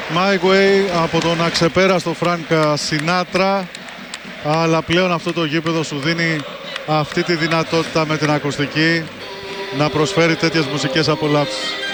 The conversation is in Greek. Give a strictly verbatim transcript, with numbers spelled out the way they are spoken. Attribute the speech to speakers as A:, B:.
A: My Way από τον αξεπέραστο Φρανκ Σινάτρα, αλλά πλέον αυτό το γήπεδο σου δίνει αυτή τη δυνατότητα με την ακουστική να προσφέρει τέτοιες μουσικές απολαύσεις.